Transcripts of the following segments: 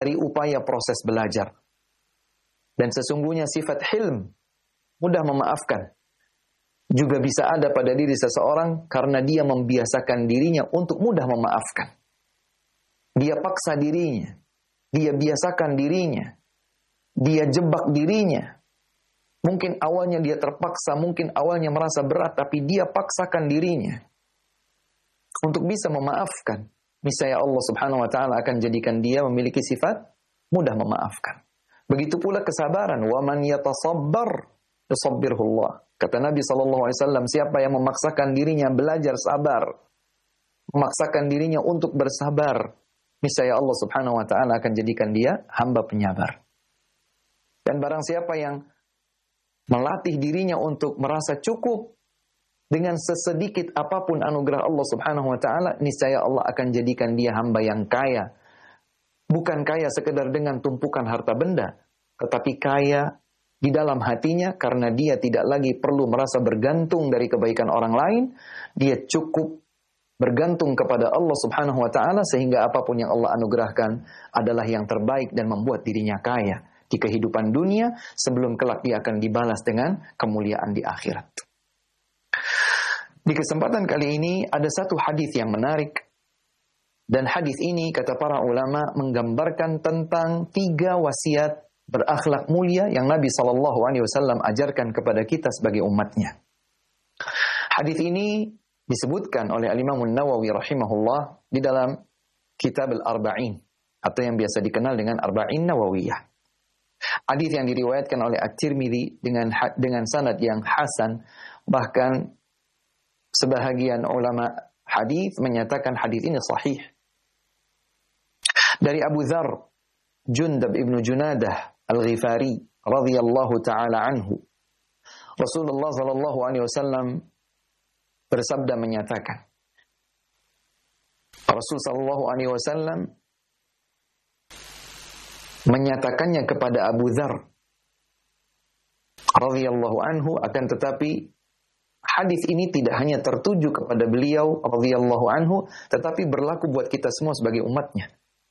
dari upaya proses belajar. Dan sesungguhnya sifat hilm, mudah memaafkan, juga bisa ada pada diri seseorang karena dia membiasakan dirinya untuk mudah memaafkan. Dia paksa dirinya, dia biasakan dirinya, dia jebak dirinya. Mungkin awalnya dia terpaksa, mungkin awalnya merasa berat, tapi dia paksakan dirinya untuk bisa memaafkan. Niscaya Allah Subhanahu wa taala akan jadikan dia memiliki sifat mudah memaafkan. Begitu pula kesabaran, wa man yatasabbar yusabbirhullah. Kata Nabi SAW, siapa yang memaksakan dirinya belajar sabar, memaksakan dirinya untuk bersabar, niscaya Allah Subhanahu wa taala akan jadikan dia hamba penyabar. Dan barang siapa yang melatih dirinya untuk merasa cukup dengan sesedikit apapun anugerah Allah Subhanahu wa taala, niscaya Allah akan jadikan dia hamba yang kaya. Bukan kaya sekedar dengan tumpukan harta benda, tetapi kaya di dalam hatinya karena dia tidak lagi perlu merasa bergantung dari kebaikan orang lain. Dia cukup bergantung kepada Allah Subhanahu wa taala sehingga apapun yang Allah anugerahkan adalah yang terbaik dan membuat dirinya kaya di kehidupan dunia sebelum kelak dia akan dibalas dengan kemuliaan di akhirat. Di kesempatan kali ini ada satu hadis yang menarik, dan hadis ini kata para ulama menggambarkan tentang 3 wasiat berakhlak mulia yang Nabi SAW ajarkan kepada kita sebagai umatnya. Hadis ini disebutkan oleh Al-Imam Nawawi rahimahullah di dalam Kitab Al-Arba'in atau yang biasa dikenal dengan Arba'in Nawawiyah. Hadis yang diriwayatkan oleh At-Tirmidzi dengan sanad yang hasan, bahkan sebahagian ulama hadis menyatakan hadis ini sahih. Dari Abu Dzar Jundab ibnu Junadah Al-Ghifari radhiyallahu taala anhu, Rasulullah sallallahu alaihi wasallam bersabda menyatakan, Rasul sallallahu alaihi wasallam menyatakannya kepada Abu Dzar radhiyallahu anhu, akan tetapi hadis ini tidak hanya tertuju kepada beliau radhiyallahu anhu, tetapi berlaku buat kita semua sebagai umatnya.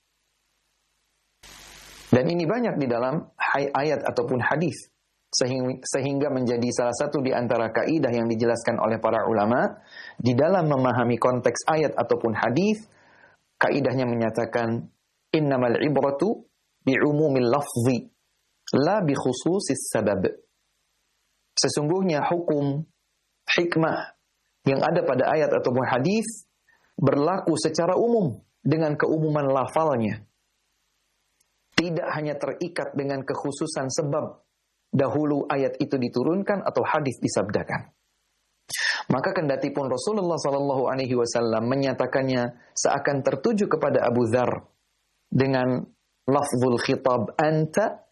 Dan ini banyak di dalam ayat ataupun hadis, sehingga menjadi salah satu di antara kaidah yang dijelaskan oleh para ulama di dalam memahami konteks ayat ataupun hadis. Kaidahnya menyatakan innamal ibratu bi'umumil lafzi la bi khususis sabab. Sesungguhnya hukum hikmah yang ada pada ayat ataupun hadis berlaku secara umum dengan keumuman lafalnya. Tidak hanya terikat dengan kekhususan sebab dahulu ayat itu diturunkan atau hadis disabdakan. Maka kendati pun Rasulullah sallallahu alaihi wasallam menyatakannya seakan tertuju kepada Abu Dzar dengan lafzul khitab anta,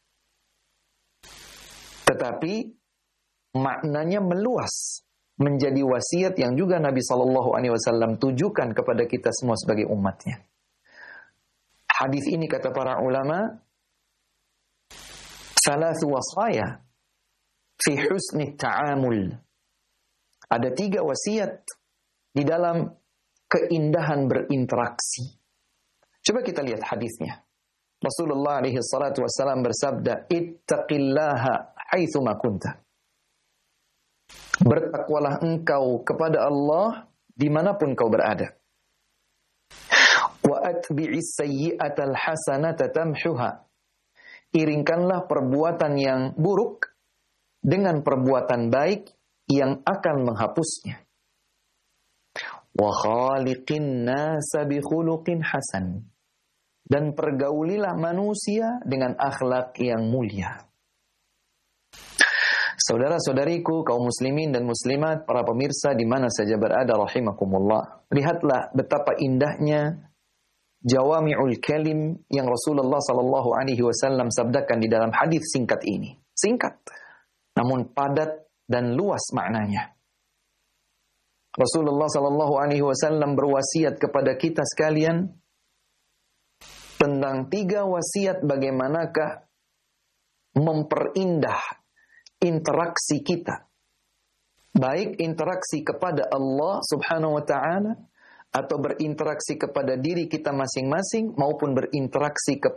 tetapi maknanya meluas menjadi wasiat yang juga Nabi sallallahu alaihi wasallam tujukan kepada kita semua sebagai umatnya. Hadis ini kata para ulama, salasu wasaya fi husni ta'amul. Ada 3 wasiat di dalam keindahan berinteraksi. Coba kita lihat hadisnya. Rasulullah alaihi salatu wassalam bersabda, ittaqillaha haitsu ma kunta. Bertakwalah engkau kepada Allah dimanapun kau berada. Wa atbi'is sayyi'atal hasanata tamhuha. Iringkanlah perbuatan yang buruk dengan perbuatan baik yang akan menghapusnya. Wa khaliqin nasa bi khuluqin hasan. Dan pergaulilah manusia dengan akhlak yang mulia. Saudara-saudariku, kaum muslimin dan muslimat, para pemirsa di mana saja berada rahimakumullah. Lihatlah betapa indahnya jawami'ul kalim yang Rasulullah sallallahu alaihi wasallam sabdakan di dalam hadis singkat ini. Singkat, namun padat dan luas maknanya. Rasulullah sallallahu alaihi wasallam berwasiat kepada kita sekalian tentang 3 wasiat bagaimanakah memperindah interaksi kita. Baik interaksi kepada Allah Subhanahu wa taala atau berinteraksi kepada diri kita masing-masing maupun berinteraksi kepada